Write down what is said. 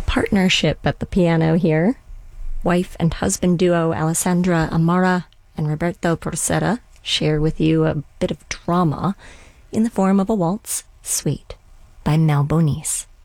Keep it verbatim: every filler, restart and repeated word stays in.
partnership at the piano here. Wife and husband duo Alessandra Amara and Roberto Porcetta share with you a bit of drama in the form of a waltz, Sweet, by Mel Bonis.